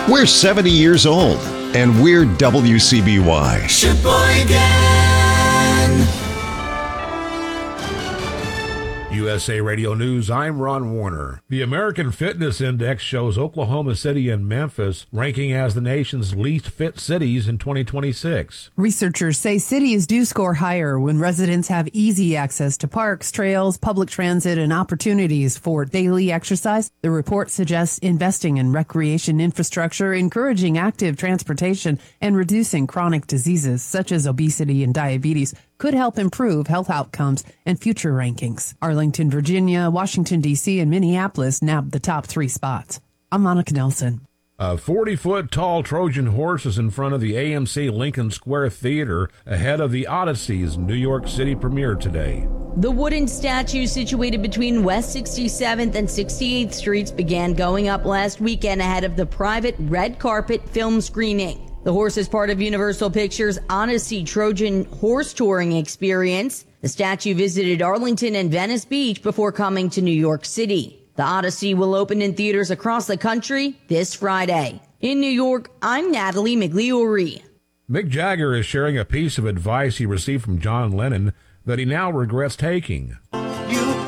We're 70 years old, and we're WCBY. Sheboygan. USA Radio News, I'm Ron Warner. The American Fitness Index shows Oklahoma City and Memphis ranking as the nation's least fit cities in 2026. Researchers say cities do score higher when residents have easy access to parks, trails, public transit, and opportunities for daily exercise. The report suggests investing in recreation infrastructure, encouraging active transportation, and reducing chronic diseases such as obesity and diabetes could help improve health outcomes and future rankings. Arlington, Virginia, Washington, D.C., and Minneapolis nabbed the top 3 spots. I'm Monica Nelson. A 40-foot-tall Trojan horse is in front of the AMC Lincoln Square Theater ahead of the Odyssey's New York City premiere today. The wooden statue situated between West 67th and 68th Streets began going up last weekend ahead of the private red carpet film screening. The horse is part of Universal Pictures' Odyssey Trojan horse touring experience. The statue visited Arlington and Venice Beach before coming to New York City. The Odyssey will open in theaters across the country this Friday. In New York, I'm Natalie Migliori. Mick Jagger is sharing a piece of advice he received from John Lennon that he now regrets taking.